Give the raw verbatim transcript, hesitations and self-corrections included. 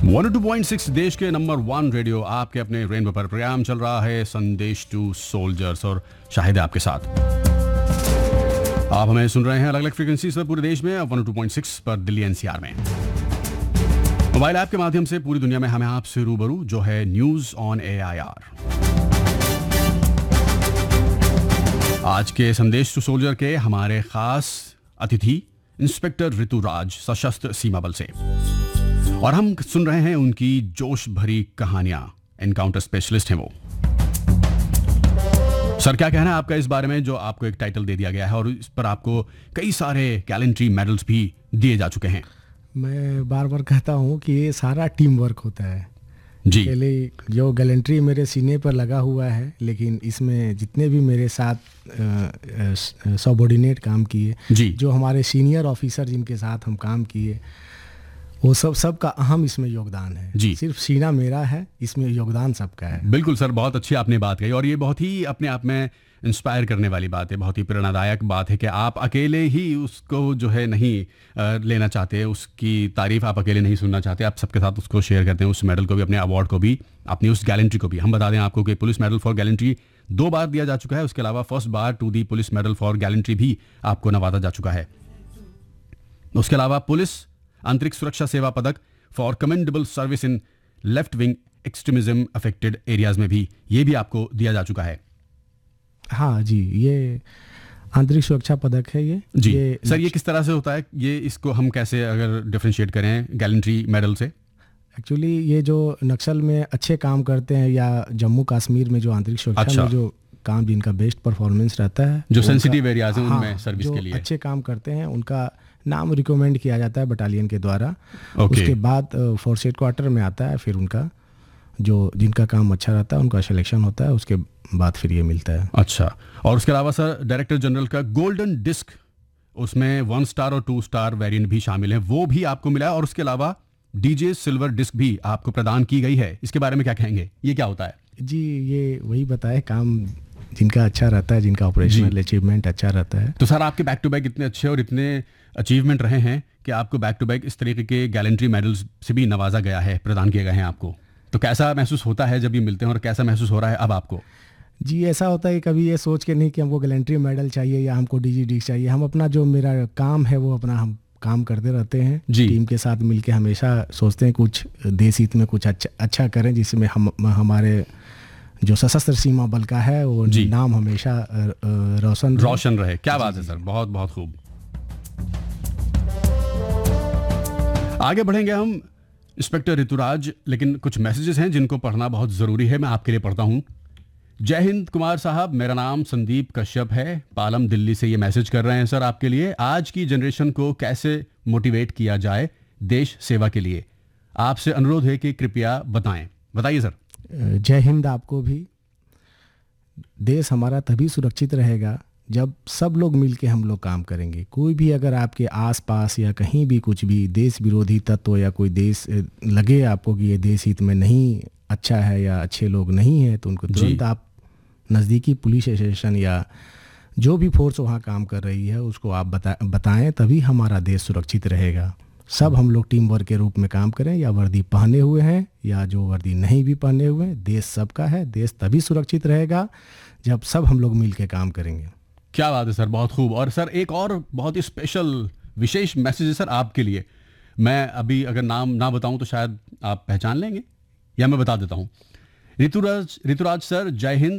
One two point six देश के number one radio आपके अपने रेनबो पर प्रोग्राम चल रहा है संदेश टू सोल्जर्स और शाहिद है आपके साथ। आप हमें सुन रहे हैं अलग अलग फ्रीक्वेंसीज पर पूरे देश में, वन टू पॉइंट सिक्स पर दिल्ली एनसीआर में, मोबाइल ऐप के माध्यम से पूरी दुनिया में हमें आपसे रूबरू जो है न्यूज ऑन एआईआर। आज के संदेश टू सोल्जर के हमारे खास अतिथि इंस्पेक्टर ऋतुराज सशस्त्र सीमा बल से, और हम सुन रहे हैं उनकी जोश भरी कहानियां। एनकाउंटर स्पेशलिस्ट हैं वो। सर, क्या कहना है आपका इस बारे में जो आपको एक टाइटल दे दिया गया है और इस पर आपको कई सारे गैलेंट्री मेडल्स भी दिए जा चुके हैं? मैं बार बार कहता हूं कि ये सारा टीम वर्क होता है जी। पहले जो गैलेंट्री मेरे सीने पर लगा हुआ है, लेकिन इसमें जितने भी मेरे साथ सबऑर्डिनेट काम किए, जो हमारे सीनियर ऑफिसर जिनके साथ हम काम किए, वो सब सबका अहम इसमें योगदान है जी। सिर्फ सीना मेरा है, इसमें योगदान सबका है। बिल्कुल सर, बहुत अच्छी आपने बात कही और ये बहुत ही अपने आप में इंस्पायर करने वाली बात है, बहुत ही प्रेरणादायक बात है कि आप अकेले ही उसको जो है नहीं आ, लेना चाहते, उसकी तारीफ आप अकेले नहीं सुनना चाहते, आप सबके साथ उसको शेयर करते हैं, उस मेडल को भी, अपने अवार्ड को भी, अपनी उस गैलेंट्री को भी। हम बता दें आपको कि पुलिस मेडल फॉर गैलेंट्री दो बार दिया जा चुका है, उसके अलावा first bar to the police medal for gallantry भी आपको नवाजा जा चुका है। उसके अलावा पुलिस आंतरिक सुरक्षा सेवा पदक for commendable service in left wing extremism affected areas में भी ये भी आपको दिया जा चुका है। हाँ जी, ये आंतरिक सुरक्षा पदक है ये जी। ये सर, ये किस तरह से होता है, ये इसको हम कैसे अगर डिफरेंशिएट करें गैलेंट्री मेडल से? एक्चुअली ये जो नक्सल में अच्छे काम करते हैं या जम्मू कश्मीर में जो आंतरिक सुरक्षा अच्छा। में जो काम जिनका बेस्ट परफॉर्मेंस रहता है, जो सेंसिटिव एरियाज हैं उनमें सर्विस के लिए अच्छे काम करते हैं, उनका नाम रिकमेंड किया जाता है बटालियन के द्वारा। उसके बाद फोर्स हेडक्वार्टर में आता है, फिर उनका जो जिनका काम अच्छा रहता है उनका सिलेक्शन होता है, उसके बाद फिर ये मिलता है। अच्छा, और उसके अलावा सर डायरेक्टर जनरल का गोल्डन डिस्क, उसमें वन स्टार और टू स्टार वेरिएंट भी शामिल है, वो भी आपको मिला है, और उसके अलावा डीजे सिल्वर डिस्क भी आपको प्रदान की गई है। इसके बारे में क्या कहेंगे, ये क्या होता है? जी, ये वही बताए, काम जिनका अच्छा रहता है, जिनका ऑपरेशनल अचीवमेंट अच्छा रहता है। तो सर, आपके बैक टू बैक इतने अच्छे और इतने अचीवमेंट रहे हैं कि आपको बैक टू बैक इस तरीके के गैलेंट्री मेडल्स से भी नवाजा गया है, प्रदान किए गए हैं आपको, तो कैसा महसूस होता है जब ये मिलते हैं और कैसा महसूस हो रहा है अब आपको? जी, ऐसा होता है कभी ये सोच के नहीं कि हमको गैलेंट्री मेडल चाहिए या हमको डीजी डिस्क चाहिए, हम अपना जो मेरा काम है वो अपना हम काम करते रहते हैं, टीम के साथ मिलके हमेशा सोचते हैं कुछ देश हित में कुछ अच्छा अच्छा करें, जिसमें हम हमारे जो सशस्त्र सीमा बल का है वो नाम हमेशा रोशन रोशन रहे। क्या बात है सर, बहुत बहुत खूब। आगे बढ़ेंगे हम इंस्पेक्टर ऋतुराज, लेकिन कुछ मैसेजेस हैं जिनको पढ़ना बहुत ज़रूरी है, मैं आपके लिए पढ़ता हूँ। जय हिंद कुमार साहब, मेरा नाम संदीप कश्यप है, पालम दिल्ली से ये मैसेज कर रहे हैं सर आपके लिए। आज की जनरेशन को कैसे मोटिवेट किया जाए देश सेवा के लिए, आपसे अनुरोध है कि कृपया बताएं। बताइए सर। जय हिंद आपको भी। देश हमारा तभी सुरक्षित रहेगा जब सब लोग मिलके हम लोग काम करेंगे। कोई भी अगर आपके आसपास या कहीं भी कुछ भी देश विरोधी तत्व या कोई देश लगे आपको कि ये देश हित में नहीं अच्छा है या अच्छे लोग नहीं है, तो उनको तुरंत आप नज़दीकी पुलिस स्टेशन या जो भी फोर्स वहाँ काम कर रही है उसको आप बता बताएं, तभी हमारा देश सुरक्षित रहेगा। सब हम लोग टीम वर्क के रूप में काम करें, या वर्दी पहने हुए हैं या जो वर्दी नहीं भी पहने हुए हैं, देश सबका है। देश तभी सुरक्षित रहेगा जब सब हम लोग मिल के काम करेंगे। क्या बात है सर, बहुत खूब। और सर, एक और बहुत ही स्पेशल विशेष मैसेज है सर आपके लिए। मैं अभी अगर नाम ना बताऊं तो शायद आप पहचान लेंगे, या मैं बता देता हूं। ऋतुराज ऋतुराज सर, जय हिंद।